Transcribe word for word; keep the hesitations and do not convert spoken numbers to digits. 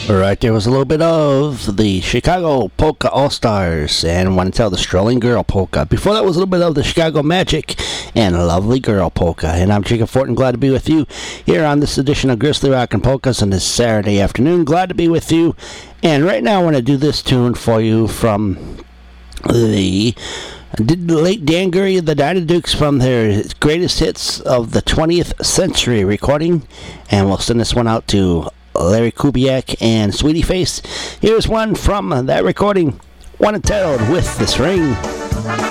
Right, there was a little bit of the Chicago Polka All-Stars and Want to Tell the Strolling Girl Polka. Before that was a little bit of the Chicago Magic and Lovely Girl Polka. And I'm Jacob Fortin, glad to be with you here on this edition of Grizzly Rock and Polkas on this Saturday afternoon. Glad to be with you. And right now I want to do this tune for you from the late Dan Gurry of the Dynadukes from their greatest hits of the twentieth century recording. And we'll send this one out to Larry Kubiak and Sweetie Face. Here's one from that recording, Want to Tell with this ring.